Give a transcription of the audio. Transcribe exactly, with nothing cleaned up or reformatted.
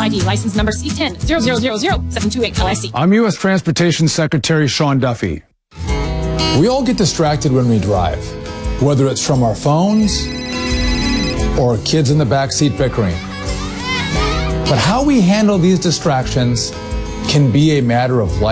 I D license number C ten zero zero zero zero seven two eight L I C. I'm U S Transportation Secretary Sean Duffy. We all get distracted when we drive, whether it's from our phones or kids in the backseat bickering. But how we handle these distractions can be a matter of life.